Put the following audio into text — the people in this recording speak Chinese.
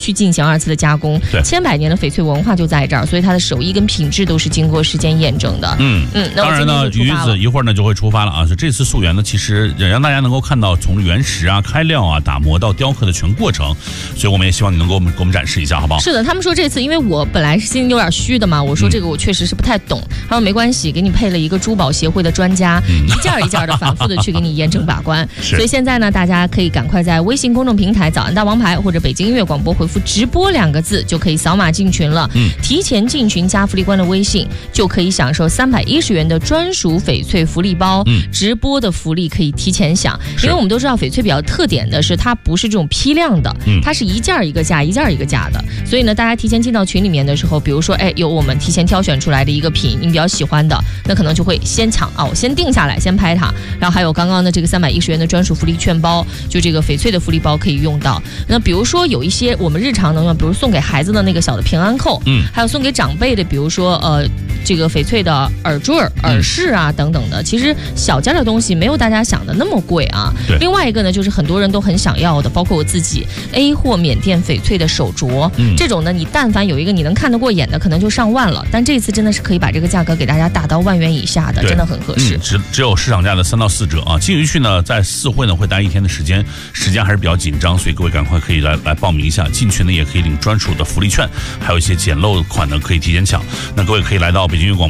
去进行2次的加工，千百年的翡翠文化就在这儿，所以它的手艺跟品质都是经过时间验证的。 当然呢，鱼子一会儿呢就会出发了啊。这次溯源呢，其实也让大家能够看到从原石啊、开料啊、打磨到雕刻的全过程，所以我们也希望你能够给我们展示一下，好不好？ 是的，他们说这次因为我本来是心里有点虚的嘛，我说这个我确实是不太懂，他说没关系，给你配了一个珠宝协会的专家，一件一件的反复的去给你验证把关。所以现在呢，大家可以赶快在微信公众平台早安大王牌或者北京音乐广播回复直播2个字，就可以扫码进群了。提前进群加福利官的微信，就可以享受310元的专属翡翠福利包。直播的福利可以提前享，因为我们都知道翡翠比较特点的是它不是这种批量的，它是一件一个价，一件一个价的。所以呢，大家提前进到群里面的时候，比如说有我们提前挑选出来的一个品，你比较喜欢的，那可能就会先抢我先定下来，先拍它。然后还有刚刚的这个310元的专属福利券包，就这个翡翠的福利包可以用到。那比如说有一些我们日常能用，比如送给孩子的那个小的平安扣，还有送给长辈的，比如说这个翡翠的耳坠、耳饰啊等等的，其实小件的东西没有大家想的那么贵啊。另外一个呢，就是很多人都很想要的，包括我自己 A 货缅甸翡翠的手镯，这种呢，你但凡有一个你能看得过眼的，可能就上万了。但这次真的是可以把这个价格给大家打到万元以下的，真的很合适。 只有市场价的3到4折啊。进鱼去呢，在四会呢会待1天的时间还是比较紧张，所以各位赶快可以来报名一下。进群呢也可以领专属的福利券，还有一些简陋款呢可以提前抢。那各位可以来到北京音乐广播